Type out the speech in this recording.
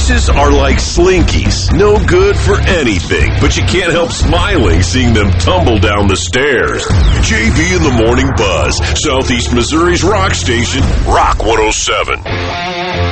Exes are like slinkies, no good for anything, but you can't help smiling seeing them tumble down the stairs. JV in the Morning Buzz, Southeast Missouri's rock station, Rock 107.